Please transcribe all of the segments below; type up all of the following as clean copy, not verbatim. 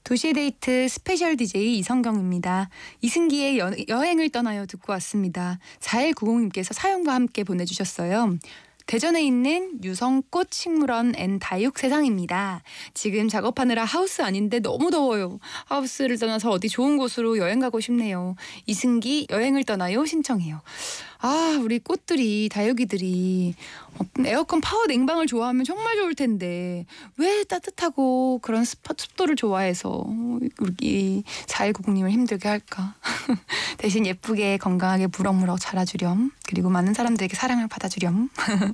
도시의 데이트 스페셜 DJ 이성경입니다. 이승기의 여행을 떠나요 듣고 왔습니다. 4190님께서 사연과 함께 보내주셨어요. 대전에 있는 유성꽃 식물원 앤 다육세상입니다. 지금 작업하느라 하우스 아닌데 너무 더워요. 하우스를 떠나서 어디 좋은 곳으로 여행 가고 싶네요. 이승기 여행을 떠나요 신청해요. 우리 꽃들이 다육이들이 에어컨 파워 냉방을 좋아하면 정말 좋을 텐데 왜 따뜻하고 그런 습도를 좋아해서 우리 4190님을 힘들게 할까. 대신 예쁘게 건강하게 무럭무럭 자라주렴. 그리고 많은 사람들에게 사랑을 받아주렴.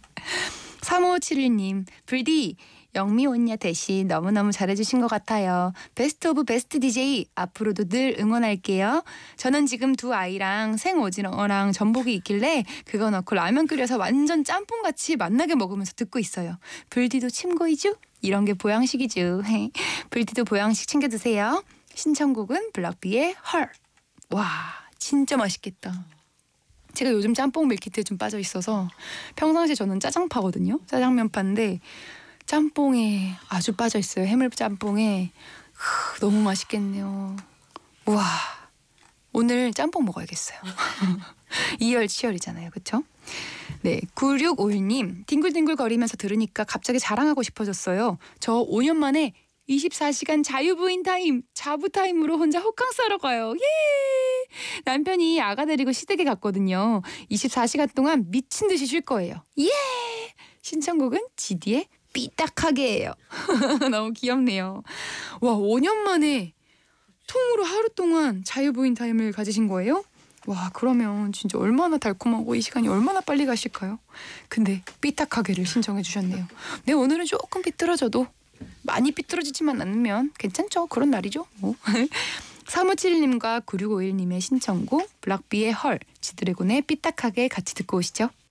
3571님 불디 영미 온야 대신 너무너무 잘해주신 것 같아요. 베스트 오브 베스트 DJ 앞으로도 늘 응원할게요. 저는 지금 두 아이랑 생오징어랑 전복이 있길래 그거 넣고 라면 끓여서 완전 짬뽕같이 맛나게 먹으면서 듣고 있어요. 불디도 침고이죠? 이런 게 보양식이죠. 불디도 보양식 챙겨 드세요. 신청곡은 블락비의 헐. 와 진짜 맛있겠다. 제가 요즘 짬뽕 밀키트에 좀 빠져 있어서 평상시에 저는 짜장파거든요. 짜장면파인데 짬뽕에 아주 빠져 있어요. 해물 짬뽕에 너무 맛있겠네요. 우와 오늘 짬뽕 먹어야겠어요. 이열치열이잖아요. 그쵸? 네, 9651님 뒹굴뒹굴 거리면서 들으니까 갑자기 자랑하고 싶어졌어요. 저 5년 만에 24시간 자유부인 타임, 자부 타임으로 혼자 호캉스 하러 가요. 예! 남편이 아가 데리고 시댁에 갔거든요. 24시간 동안 미친 듯이 쉴 거예요. 예! 신청곡은 GD의 삐딱하게예요. 너무 귀엽네요. 와 5년 만에 통으로 하루 동안 자유부인 타임을 가지신 거예요? 와 그러면 진짜 얼마나 달콤하고 이 시간이 얼마나 빨리 가실까요? 근데 삐딱하게를 신청해 주셨네요. 네 오늘은 조금 삐뚤어져도 많이 삐뚤어지지만 않으면 괜찮죠. 그런 날이죠. 뭐. 3571님과 9651님의 신청곡 블락비의 헐, 지드래곤의 삐딱하게 같이 듣고 오시죠.